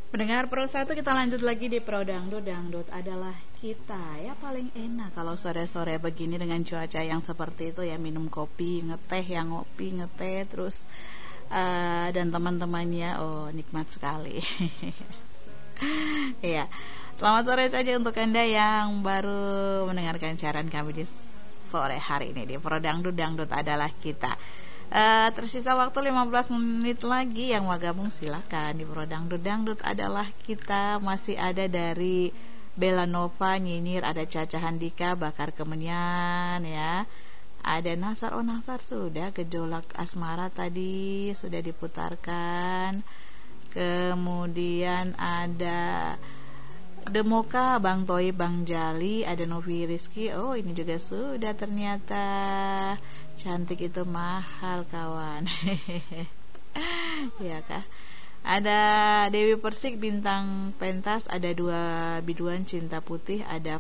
Pendengar Pro 1, kita lanjut lagi di Pro Dangdut. Dangdut adalah kita. Ya paling enak kalau sore-sore begini dengan cuaca yang seperti itu ya, minum kopi, ngeteh, yang ngopi, ngeteh terus dan teman-temannya, oh nikmat sekali. Iya. Selamat sore saja untuk Anda yang baru mendengarkan siaran kami di sore hari ini di Pro Dangdut. Dangdut adalah kita. Tersisa waktu 15 menit lagi. Yang mau gabung silakan di Pro Dangdut. Dangdut adalah kita. Masih ada dari Bella Nova nyinyir, ada Caca Handika Bakar Kemenyan ya. Ada Nasar, oh Nasar sudah, Gejolak Asmara tadi sudah diputarkan. Kemudian ada Demoka, Bang Toi, Bang Jali, ada Novi Rizky. Oh ini juga sudah ternyata. Cantik itu mahal kawan. Ya kah? Ada Dewi Persik, Bintang Pentas, ada dua biduan Cinta Putih, ada